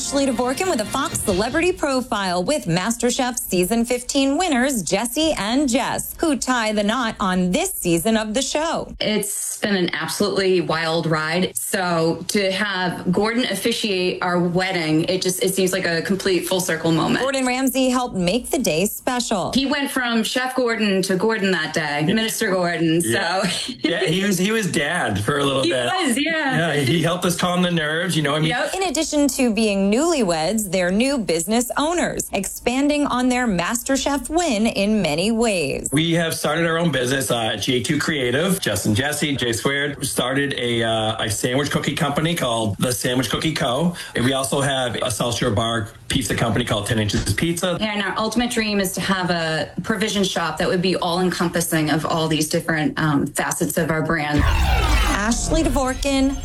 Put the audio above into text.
Ashley Dvorkin with a Fox Celebrity Profile with MasterChef Season 15 winners Jesse and Jess, who tie the knot on this season of the show. It's been an absolutely wild ride. So to have Gordon officiate our wedding, it seems like a complete full circle moment. Gordon Ramsay helped make the day special. He went from Chef Gordon to Gordon that day, Minister Gordon. Yeah. So yeah, he was dad for a little bit. He was, yeah. Yeah, he helped us calm the nerves, Yep. In addition to being newlyweds, they're new business owners, expanding on their MasterChef win in many ways. We have started our own business, J2 Creative. Jess and Jesse, J Squared, started a sandwich cookie company called The Sandwich Cookie Co. And we also have a South Shore Bar pizza company called 10 Inches Pizza. And our ultimate dream is to have a provision shop that would be all-encompassing of all these different facets of our brand. Ashley Dvorkin,